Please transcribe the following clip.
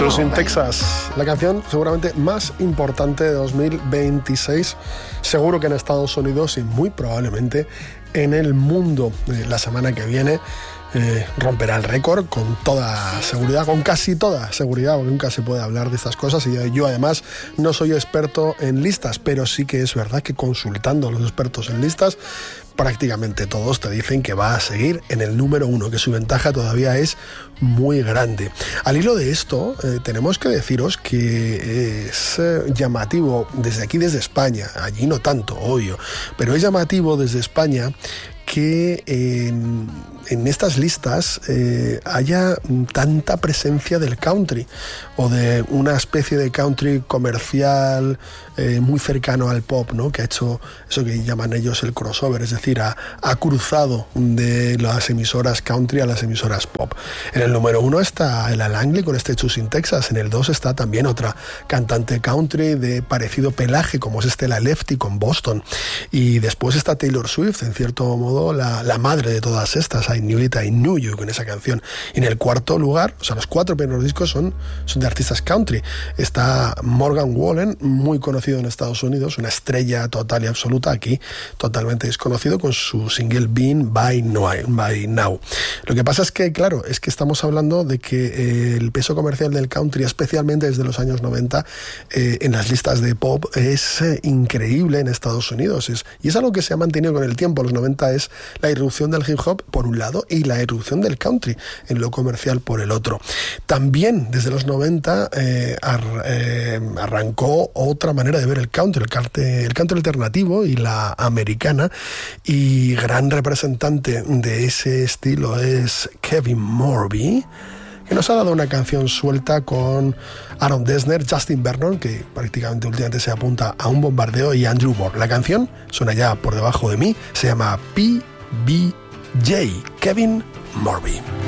Choosing Texas, la canción seguramente más importante de 2026, seguro que en Estados Unidos y muy probablemente en el mundo. La semana que viene romperá el récord con toda seguridad, con casi toda seguridad, porque nunca se puede hablar de estas cosas, y yo además no soy experto en listas, pero sí que es verdad que consultando a los expertos en listas, prácticamente todos te dicen que va a seguir en el número 1, que su ventaja todavía es muy grande. Al hilo de esto, tenemos que deciros que es llamativo desde aquí, desde España, allí no tanto, obvio, pero es llamativo desde España que en estas listas haya tanta presencia del country o de una especie de country comercial muy cercano al pop, ¿no? Que ha hecho eso que llaman ellos el crossover, es decir, ha cruzado de las emisoras country a las emisoras pop. En el número 1 está Ella Langley con este Choosing Texas, en el 2 está también otra cantante country de parecido pelaje como es Stella Lefty con Boston, y después está Taylor Swift, en cierto modo la madre de todas estas, I Knew It, I Knew You, con esa canción. Y en el cuarto lugar, o sea, los 4 primeros discos son de artistas country. Está Morgan Wallen, muy conocido en Estados Unidos, una estrella total y absoluta, aquí totalmente desconocido, con su single Been by Now. Lo que pasa es que, claro, es que estamos hablando de que el peso comercial del country, especialmente desde los años 90, en las listas de pop, es increíble en Estados Unidos. Y es algo que se ha mantenido con el tiempo. Los 90 es la irrupción del hip hop por un lado y la irrupción del country en lo comercial por el otro. También desde los 90 arrancó otra manera de ver el country alternativo y la americana, y gran representante de ese estilo es Kevin Morby, que nos ha dado una canción suelta con Aaron Dessner, Justin Vernon, que prácticamente últimamente se apunta a un bombardeo, y Andrew Moore. La canción suena ya por debajo de mí, se llama PBJ, Kevin Morby.